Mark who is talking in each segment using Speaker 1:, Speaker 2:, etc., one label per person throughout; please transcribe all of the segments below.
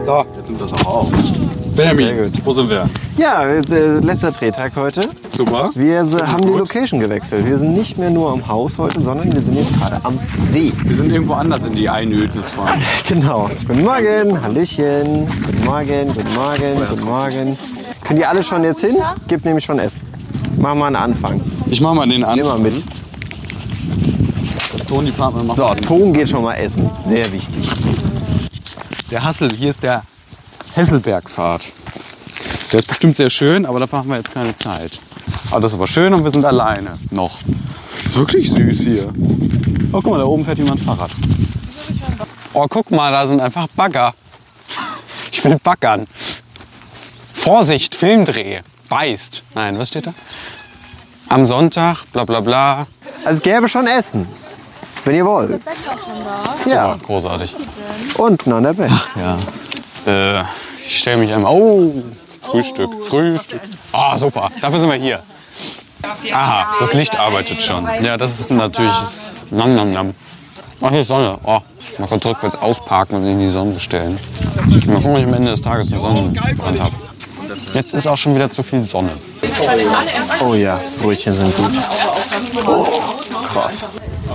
Speaker 1: So, jetzt nimmt das auch auf. Benjamin, wo sind wir?
Speaker 2: Ja, letzter Drehtag heute.
Speaker 1: Super.
Speaker 2: Wir haben die Location gewechselt. Wir sind nicht mehr nur am Haus heute, sondern wir sind jetzt gerade am See.
Speaker 1: Wir sind irgendwo anders in die Einödnis fahren.
Speaker 2: Genau. Guten Morgen, Hallöchen. Guten Morgen, guten Morgen, guten Morgen. Können die alle schon jetzt hin? Gibt nämlich schon Essen. Machen wir einen Anfang.
Speaker 1: Ich mach mal den an.
Speaker 2: Nimm mal mit.
Speaker 1: Das Tondepartment macht.
Speaker 2: So, Ton geht schon mal essen. Sehr wichtig.
Speaker 1: Hier ist der Hesselbergpfad. Der ist bestimmt sehr schön, aber dafür haben wir jetzt keine Zeit. Aber das ist aber schön und wir sind alleine noch. Ist wirklich süß hier. Oh, guck mal, da oben fährt jemand Fahrrad. Oh, guck mal, da sind einfach Bagger. Ich will baggern. Vorsicht, Filmdreh. Beißt. Nein, was steht da? Am Sonntag, bla bla bla.
Speaker 2: Also es gäbe schon Essen, wenn ihr wollt.
Speaker 1: Ja, großartig.
Speaker 2: Unten an der Bett.
Speaker 1: Ja. Ich stelle mich einmal. Oh, Frühstück. Ah, super. Dafür sind wir hier. Aha, das Licht arbeitet schon. Ja, das ist ein natürliches Nam Nam Nam. Ach, hier ist Sonne. Oh, man kann rückwärts ausparken und in die Sonne stellen. Mal gucken, ob ich am Ende des Tages einen Sonnenbrand habe. Jetzt ist auch schon wieder zu viel Sonne.
Speaker 2: Oh ja, Brötchen sind gut. Oh, krass.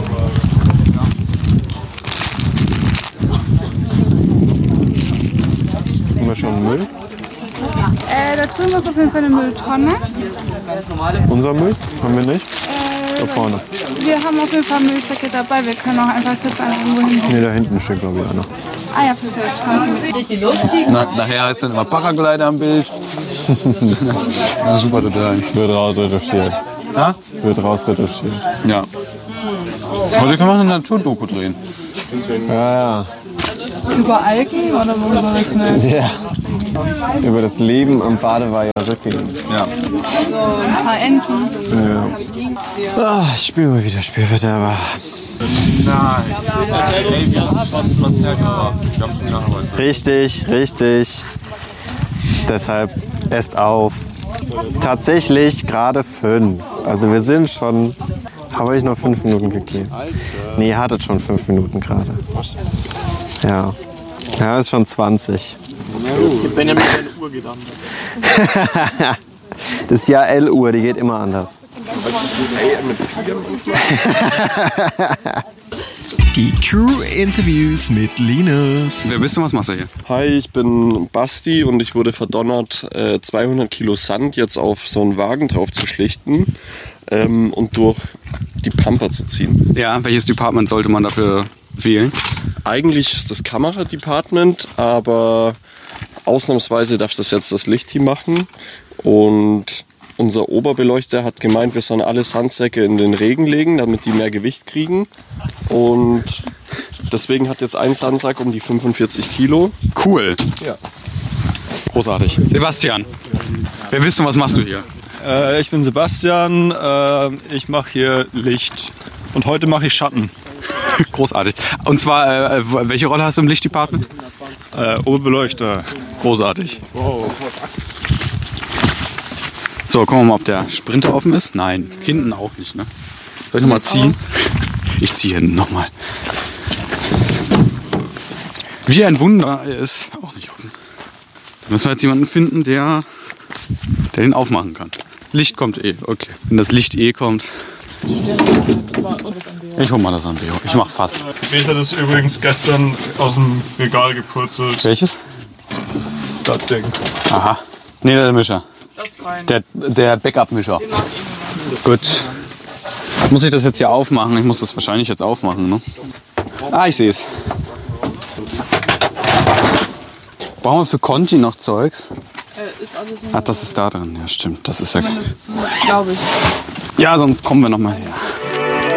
Speaker 2: Haben wir schon Müll?
Speaker 3: Dazu muss auf jeden Fall eine Mülltonne.
Speaker 2: Unser Müll? Haben wir nicht? Da vorne.
Speaker 3: Wir haben auf jeden Fall Müllsäcke dabei. Wir können auch einfach kurz irgendwo hin.
Speaker 2: Ne, da hinten steht glaube ich einer.
Speaker 3: Ah ja, perfekt.
Speaker 1: Nachher heißt dann immer Paraglider am Bild. Ja, super total.
Speaker 2: Wird rausretuschiert.
Speaker 1: Ha?
Speaker 2: Wird rausretuschiert.
Speaker 1: Ja. Heute können wir eine Naturdoku drehen.
Speaker 2: Ja,
Speaker 3: Über Algen oder wo soll das nicht?
Speaker 2: ja. Ja. Über das Leben am Badeweiher Rücklegen.
Speaker 1: Ja.
Speaker 3: Ein paar Enten.
Speaker 2: Ja. Ah, ich spüre mal wieder Spielverderber.
Speaker 1: Nein. Was hergebracht. Wir haben schon gearbeitet.
Speaker 2: Richtig, richtig. Deshalb esst auf. Tatsächlich gerade 5. Also wir sind schon. Habe ich noch 5 Minuten gegeben? Nee, ihr hattet schon 5 Minuten gerade. Ja. Ja, ist schon 20.
Speaker 4: Benjamin, seine Uhr geht anders.
Speaker 2: Das ist ja L-Uhr, die geht immer anders.
Speaker 5: GQ-Interviews mit Linus.
Speaker 1: Wer bist du, was machst du hier?
Speaker 4: Hi, ich bin Basti und ich wurde verdonnert, 200 Kilo Sand jetzt auf so einen Wagen drauf zu schlichten und durch die Pampa zu ziehen.
Speaker 1: Ja, welches Department sollte man dafür wählen?
Speaker 4: Eigentlich ist das Kameradepartment, aber ausnahmsweise darf das jetzt das Lichtteam machen. Und unser Oberbeleuchter hat gemeint, wir sollen alle Sandsäcke in den Regen legen, damit die mehr Gewicht kriegen. Und deswegen hat jetzt ein Sandsack um die 45 Kilo.
Speaker 1: Cool.
Speaker 4: Ja.
Speaker 1: Großartig. Sebastian, wer bist du, was machst du hier?
Speaker 6: Ich bin Sebastian, ich mache hier Licht und heute mache ich Schatten.
Speaker 1: Großartig. Und zwar, welche Rolle hast du im Lichtdepartment?
Speaker 6: Oberbeleuchter.
Speaker 1: Großartig. So, gucken wir mal, ob der Sprinter offen ist. Nein, hinten auch nicht. Ne? Soll ich nochmal ziehen? Ich ziehe hinten nochmal. Wie ein Wunder, er ist auch nicht offen. Da müssen wir jetzt jemanden finden, der den aufmachen kann. Licht kommt eh, okay. Wenn das Licht eh kommt. Ich hol mal das an Deo. Ich mach Fass.
Speaker 6: Mir ist übrigens gestern aus dem Regal gepurzelt.
Speaker 1: Welches?
Speaker 6: Das Ding.
Speaker 1: Aha. Nee, der Mischer.
Speaker 7: Das ist fein.
Speaker 1: Der Backup-Mischer. Gut. Muss ich das jetzt hier aufmachen? Ich muss das wahrscheinlich jetzt aufmachen, ne? Ah, ich sehe es. Brauchen wir für Conti noch Zeugs?
Speaker 7: Ist alles in
Speaker 1: Ach, das ist da drin. Ja, stimmt. Das ist ja.
Speaker 7: Zumindest, glaube ich.
Speaker 1: Ja, sonst kommen wir noch mal her.